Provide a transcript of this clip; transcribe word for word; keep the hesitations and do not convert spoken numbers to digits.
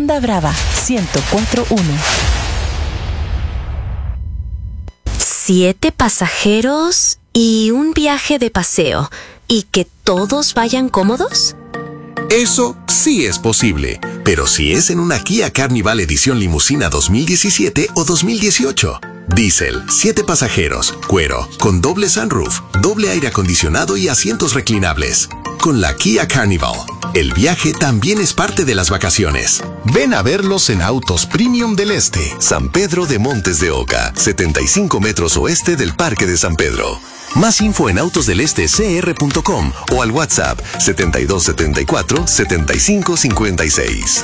Onda Brava ciento cuatro punto uno. Siete pasajeros y un viaje de paseo. ¿Y que todos vayan cómodos? Eso sí es posible, pero si es en una Kia Carnival Edición Limusina dos mil diecisiete o dos mil dieciocho. Diesel, siete pasajeros, cuero, con doble sunroof, doble aire acondicionado y asientos reclinables. Con la Kia Carnival, el viaje también es parte de las vacaciones. Ven a verlos en Autos Premium del Este, San Pedro de Montes de Oca, setenta y cinco metros oeste del Parque de San Pedro. Más info en autos del este c r punto com o al WhatsApp setenta y dos setenta y cuatro setenta y cinco cincuenta y seis.